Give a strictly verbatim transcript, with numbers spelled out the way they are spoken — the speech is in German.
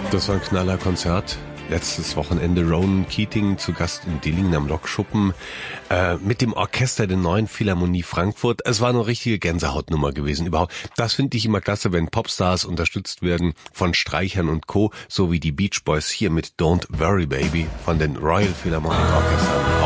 Das war ein knaller Konzert. Letztes Wochenende Ronan Keating zu Gast in Dillingen am Lokschuppen äh, mit dem Orchester der Neuen Philharmonie Frankfurt. Es war eine richtige Gänsehautnummer gewesen überhaupt. Das finde ich immer klasse, wenn Popstars unterstützt werden von Streichern und Co., so wie die Beach Boys hier mit Don't Worry Baby von den Royal Philharmonic Orchestern.